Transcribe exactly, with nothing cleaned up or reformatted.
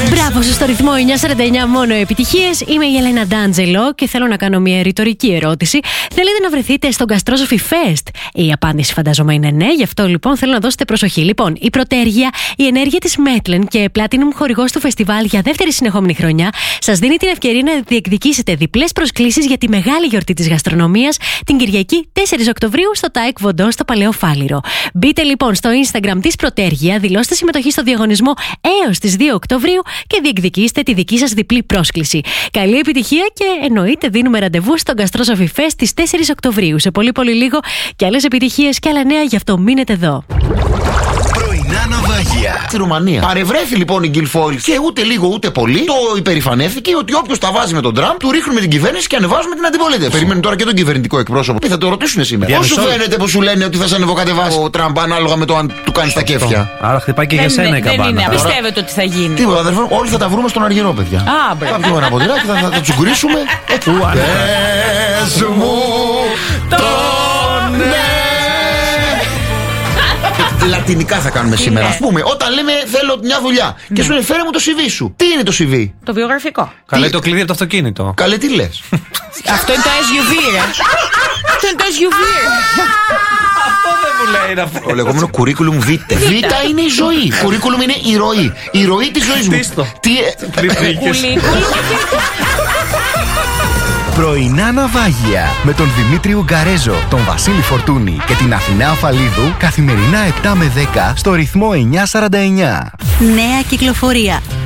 Μπράβο σου στο ρυθμό εννιά σαράντα εννιά, μόνο επιτυχίες. Είμαι η Ελένα Ντάντζελο και θέλω να κάνω μια ρητορική ερώτηση. Θέλετε να βρεθείτε στο Gastrosophy Fest? Η απάντηση φαντάζομαι είναι ναι, γι' αυτό λοιπόν θέλω να δώσετε προσοχή. Λοιπόν, η Πρωτέργεια, η ενέργεια της Μέτλεν και Platinum χορηγός του φεστιβάλ για δεύτερη συνεχόμενη χρονιά, σας δίνει την ευκαιρία να διεκδικήσετε διπλές προσκλήσεις για τη μεγάλη γιορτή της γαστρονομίας την Κυριακή τέσσερις Οκτωβρίου στο ΤΑΕΚ Βοντό στο Παλαιό Φάληρο. Μπείτε λοιπόν στο Instagram της Πρωτέργεια, δηλώστε συμμετοχή στο διαγωνισμό έως τις δύο Οκτωβρίου και διεκδικήστε τη δική σας διπλή πρόσκληση. Καλή επιτυχία και εννοείται δίνουμε ραντεβού στο Gastrosophy Fest στις τέσσερις Οκτωβρίου. Σε πολύ πολύ λίγο και άλλες επιτυχίες και άλλα νέα, γι' αυτό μείνετε εδώ. Πρωινά ναυάγια. Στη Ρουμανία. Παρευρέθη λοιπόν η Γκυλφόρη και ούτε λίγο ούτε πολύ το υπερηφανεύτηκε ότι όποιος τα βάζει με τον Τραμπ, του ρίχνουμε την κυβέρνηση και ανεβάζουμε την αντιπολίτευση. Περιμένουν τώρα και τον κυβερνητικό εκπρόσωπο. Τι θα το ρωτήσουν σήμερα. Πώς σου φαίνεται που σου λένε ότι θα σε ανεβοκατεβάσει ο Τραμπ ανάλογα με το αν του κάνει τα κέφια? Άρα χτυπάει και για σένα η καμπάνα. Δεν είναι. Πιστεύετε ότι θα γίνει? Τίποτα, αδερφέ. Όλοι θα τα βρούμε στον Αργυρό, παιδιά. Α, μπράβο. Θα βγούμε ένα ποτηράκι, θα, θα, θα τσουγκουρίσουμε. Πες μου το ναι. Λατινικά θα κάνουμε σήμερα. Ας πούμε, όταν λέμε θέλω μια δουλειά και σου λέει φέρε μου το σι βι σου. Τι είναι το σι βι? Το βιογραφικό. Καλέ το κλειδί από το αυτοκίνητο. Καλέ, τι λες? Αυτό είναι το ες γιου βι, ρε. Αυτό είναι το ες γιου βι. Αυτό δεν μου λέει να φέρει. Το λεγόμενο curriculum vitae. Β είναι η ζωή. Curriculum είναι η ροή. Η ροή της ζωής μου. Τι. Πρωινά ναυάγια με τον Δημήτρη Ουγγαρέζο, τον Βασίλη Φορτούνη και την Αθηνά Αφαλίδου καθημερινά επτά με δέκα στο ρυθμό εννιά σαράντα εννιά. Νέα κυκλοφορία.